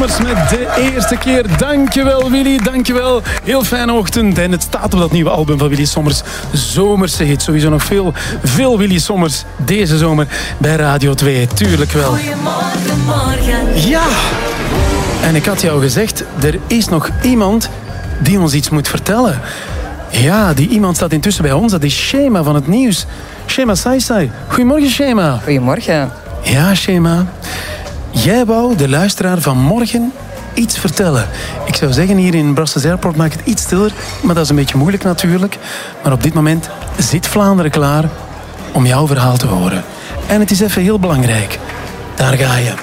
Sommers met de eerste keer. Dankjewel Willy, dankjewel. Heel fijne ochtend. En het staat op dat nieuwe album van Willy Sommers. Zomerse hit. Sowieso nog veel Willy Sommers deze zomer bij Radio 2. Tuurlijk wel. Goedemorgen, morgen. Ja. En ik had jou gezegd, er is nog iemand die ons iets moet vertellen. Ja, die iemand staat intussen bij ons. Dat is Shema van het nieuws. Shema Saisai. Goedemorgen, Shema. Goedemorgen. Ja, Shema. Jij wou de luisteraar van morgen iets vertellen. Ik zou zeggen, hier in Brussels Airport maak het iets stiller. Maar dat is een beetje moeilijk natuurlijk. Maar op dit moment zit Vlaanderen klaar om jouw verhaal te horen. En het is even heel belangrijk. Daar ga je.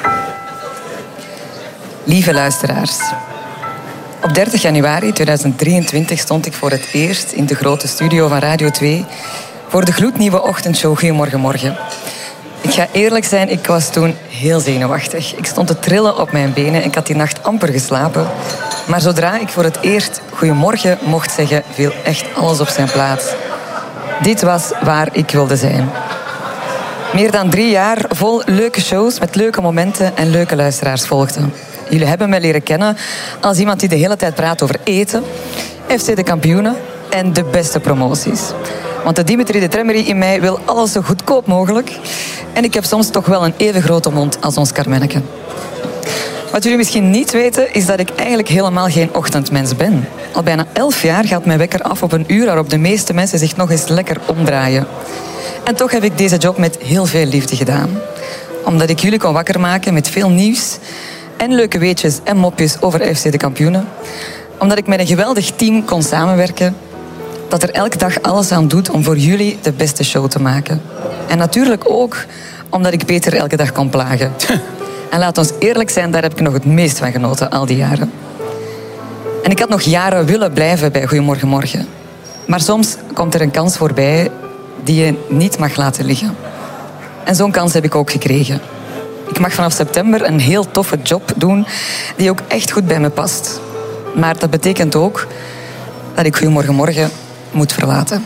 Lieve luisteraars. Op 30 januari 2023 stond ik voor het eerst in de grote studio van Radio 2 voor de gloednieuwe ochtendshow Goedemorgen Morgen. Ik ga eerlijk zijn, ik was toen heel zenuwachtig. Ik stond te trillen op mijn benen. Ik had die nacht amper geslapen. Maar zodra ik voor het eerst Goedemorgen mocht zeggen, viel echt alles op zijn plaats. Dit was waar ik wilde zijn. Meer dan 3 jaar vol leuke shows met leuke momenten en leuke luisteraars volgden. Jullie hebben mij leren kennen als iemand die de hele tijd praat over eten, FC de kampioenen en de beste promoties. Want de Dimitri de Tremmery in mij wil alles zo goedkoop mogelijk. En ik heb soms toch wel een even grote mond als ons Carmenneke. Wat jullie misschien niet weten, is dat ik eigenlijk helemaal geen ochtendmens ben. Al bijna 11 jaar gaat mijn wekker af op een uur waarop de meeste mensen zich nog eens lekker omdraaien. En toch heb ik deze job met heel veel liefde gedaan. Omdat ik jullie kon wakker maken met veel nieuws en leuke weetjes en mopjes over FC de kampioenen. Omdat ik met een geweldig team kon samenwerken dat er elke dag alles aan doet om voor jullie de beste show te maken. En natuurlijk ook omdat ik Peter elke dag kon plagen. En laat ons eerlijk zijn, daar heb ik nog het meest van genoten al die jaren. En ik had nog jaren willen blijven bij Goedemorgen Morgen. Maar soms komt er een kans voorbij die je niet mag laten liggen. En zo'n kans heb ik ook gekregen. Ik mag vanaf september een heel toffe job doen die ook echt goed bij me past. Maar dat betekent ook dat ik Goedemorgen Morgen moet verlaten.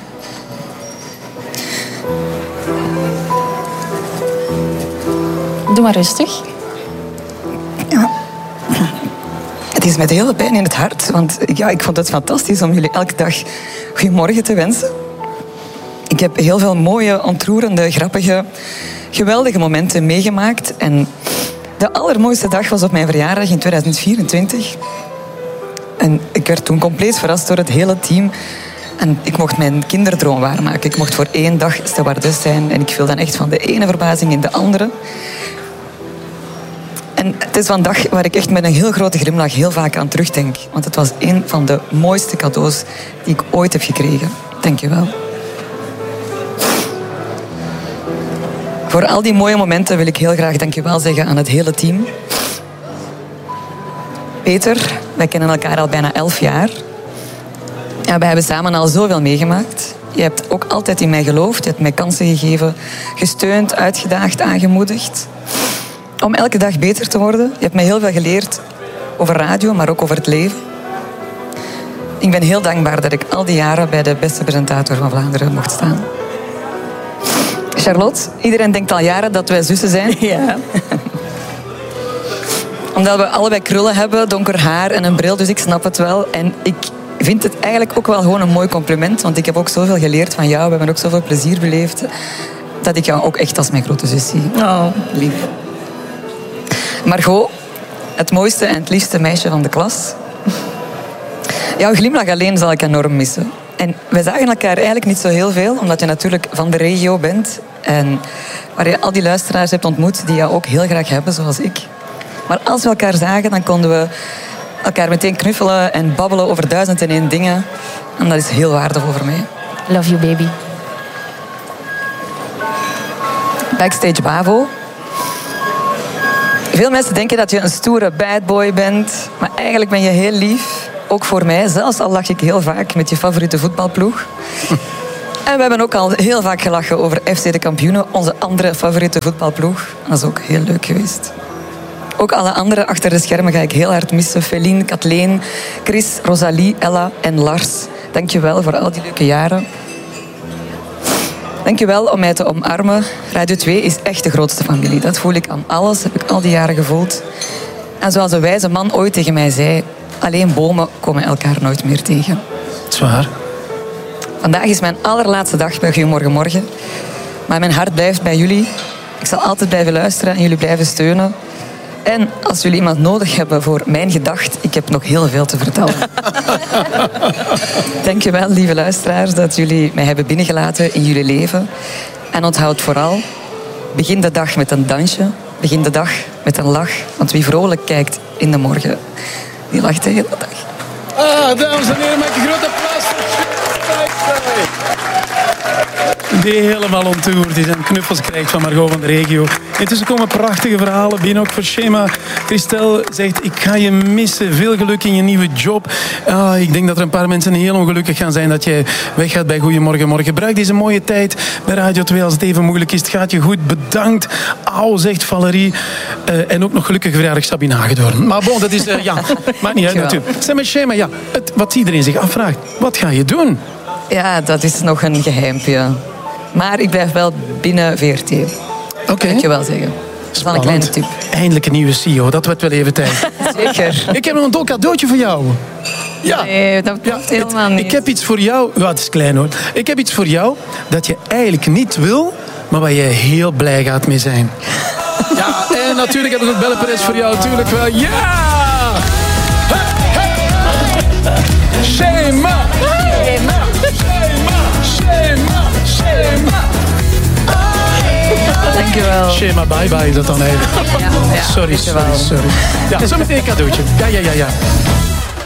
Doe maar rustig. Ja. Het is met heel veel pijn in het hart, want ja, ik vond het fantastisch om jullie elke dag goedemorgen te wensen. Ik heb heel veel mooie, ontroerende, grappige, geweldige momenten meegemaakt. En de allermooiste dag was op mijn verjaardag in 2024. En ik werd toen compleet verrast door het hele team. En ik mocht mijn kinderdroom waarmaken. Ik mocht voor 1 dag stewardess zijn. En ik viel dan echt van de ene verbazing in de andere. En het is een dag waar ik echt met een heel grote glimlach heel vaak aan terugdenk. Want het was een van de mooiste cadeaus die ik ooit heb gekregen. Dank je wel. Voor al die mooie momenten wil ik heel graag dankjewel zeggen aan het hele team. Peter, wij kennen elkaar al bijna 11 jaar. Ja, wij hebben samen al zoveel meegemaakt. Je hebt ook altijd in mij geloofd. Je hebt mij kansen gegeven, gesteund, uitgedaagd, aangemoedigd. Om elke dag beter te worden. Je hebt mij heel veel geleerd over radio, maar ook over het leven. Ik ben heel dankbaar dat ik al die jaren bij de beste presentator van Vlaanderen mocht staan. Charlotte, iedereen denkt al jaren dat wij zussen zijn. Ja. Omdat we allebei krullen hebben, donker haar en een bril, dus ik snap het wel. En ik vind het eigenlijk ook wel gewoon een mooi compliment, want ik heb ook zoveel geleerd van jou. We hebben ook zoveel plezier beleefd, dat ik jou ook echt als mijn grote zus zie. Oh, lief. Margot, het mooiste en het liefste meisje van de klas. Jouw glimlach alleen zal ik enorm missen. En wij zagen elkaar eigenlijk niet zo heel veel, omdat je natuurlijk van de regio bent. En waar je al die luisteraars hebt ontmoet die jou ook heel graag hebben, zoals ik. Maar als we elkaar zagen, dan konden we elkaar meteen knuffelen en babbelen over 1001 dingen. En dat is heel waardevol voor mij. Love you, baby. Backstage Bavo. Veel mensen denken dat je een stoere bad boy bent. Maar eigenlijk ben je heel lief. Ook voor mij. Zelfs al lach ik heel vaak met je favoriete voetbalploeg. En we hebben ook al heel vaak gelachen over FC de Kampioenen. Onze andere favoriete voetbalploeg. Dat is ook heel leuk geweest. Ook alle anderen achter de schermen ga ik heel hard missen. Feline, Kathleen, Chris, Rosalie, Ella en Lars. Dank je wel voor al die leuke jaren. Dank je wel om mij te omarmen. Radio 2 is echt de grootste familie. Dat voel ik aan alles. Dat heb ik al die jaren gevoeld. En zoals een wijze man ooit tegen mij zei, alleen bomen komen elkaar nooit meer tegen. Zwaar. Vandaag is mijn allerlaatste dag bij Goedemorgen Morgen. Maar mijn hart blijft bij jullie. Ik zal altijd blijven luisteren en jullie blijven steunen. En als jullie iemand nodig hebben voor mijn gedacht, ik heb nog heel veel te vertellen. Dank je wel, lieve luisteraars, dat jullie mij hebben binnengelaten in jullie leven. En onthoud vooral, begin de dag met een dansje. Begin de dag met een lach. Want wie vrolijk kijkt in de morgen, die lacht de hele dag. Dames en heren, maak een groot applaus voor Shema. Die helemaal ontoerd is en knuffels krijgt van Margot van de regio. Intussen komen prachtige verhalen binnen, ook voor Shema. Christel zegt, ik ga je missen. Veel geluk in je nieuwe job. Ik denk dat er een paar mensen heel ongelukkig gaan zijn dat jij weggaat bij Goedemorgen Morgen. Gebruik deze mooie tijd bij Radio 2 als het even moeilijk is. Het gaat je goed. Bedankt. Auw, zegt Valerie. En ook nog gelukkige verjaardag Sabine Hagedorn. Maar bon, dat is... maakt niet uit natuurlijk. Zeg maar, Shema, wat iedereen zich afvraagt. Wat ga je doen? Ja, dat is nog een geheimpje. Maar ik blijf wel binnen VRT. Oké. Kan ik je wel zeggen. Dat is wel een kleine tip. Eindelijk een nieuwe CEO, dat werd wel even tijd. Zeker. Ik heb nog een dol cadeautje voor jou. Ja. Nee, dat klopt helemaal niet. Ik heb iets voor jou... Ja, het is klein hoor. Ik heb iets voor jou dat je eigenlijk niet wil, maar waar je heel blij gaat mee zijn. Ja, en natuurlijk heb ik ook bellenprijs voor jou. Natuurlijk wel. Ja! Shema! Shema! Shema! Shema! Dankjewel. Shema, bye bye is dat dan eigenlijk. Ja, Sorry. Ja, zometeen een cadeautje. Ja.